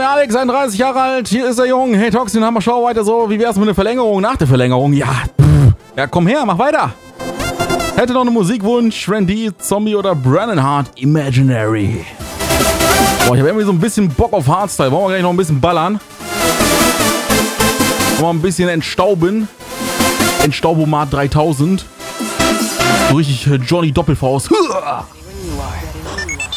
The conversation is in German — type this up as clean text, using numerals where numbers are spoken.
Alex, 31 Jahre alt, hier ist der Jung. Hey Toxin, haben wir Show weiter so. Wie wär's mit einer Verlängerung nach der Verlängerung? Ja, ja, komm her, mach weiter. Hätte noch einen Musikwunsch, Randy, Zombie oder Brennan Hart, Imaginary. Boah, ich habe irgendwie so ein bisschen Bock auf Hardstyle. Wollen wir gleich noch ein bisschen ballern? Mal ein bisschen entstauben. Entstaubomat 3000. So richtig Johnny Doppelfaust.